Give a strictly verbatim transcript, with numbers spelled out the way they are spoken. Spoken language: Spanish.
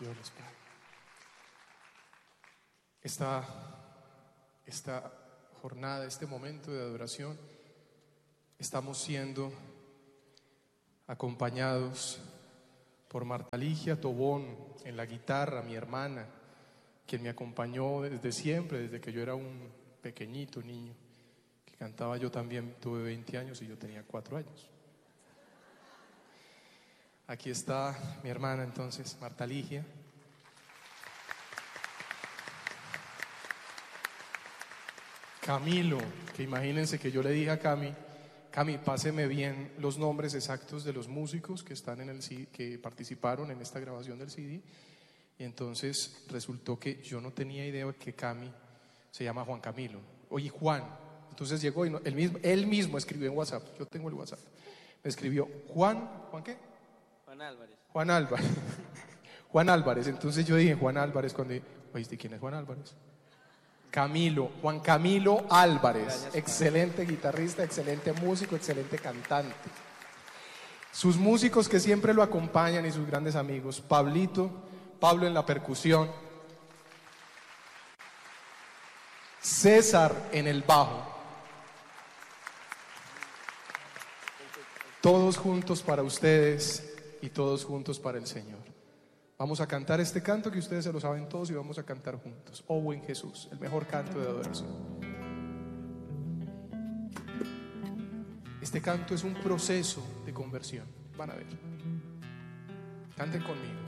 Dios les pague. Esta, esta jornada, este momento de adoración, estamos siendo acompañados por Marta Ligia Tobón en la guitarra, mi hermana, quien me acompañó desde siempre, desde que yo era un pequeñito niño, que cantaba. Yo también tuve veinte años y yo tenía cuatro años. Aquí está mi hermana entonces, Marta Ligia. Camilo, que imagínense que yo le dije a Cami, Cami, páseme bien los nombres exactos de los músicos que están en el C D, que participaron en esta grabación del C D. Y entonces resultó que yo no tenía idea de que Cami se llama Juan Camilo. Oye, Juan. Entonces llegó y no, él, mismo, él mismo escribió en WhatsApp. Yo tengo el WhatsApp. Me escribió Juan, ¿Juan qué? Juan Álvarez. Juan Álvarez. Juan Álvarez. Entonces yo dije Juan Álvarez cuando dije, oíste, ¿quién es Juan Álvarez? Camilo, Juan Camilo Álvarez. Gracias, excelente guitarrista, excelente músico, excelente cantante. Sus músicos que siempre lo acompañan y sus grandes amigos, Pablito, Pablo en la percusión, César en el bajo. Todos juntos para ustedes y todos juntos para el Señor. Vamos a cantar este canto que ustedes se lo saben todos y vamos a cantar juntos. Oh buen Jesús, el mejor canto de adoración. Este canto es un proceso de conversión. Van a ver. Canten conmigo.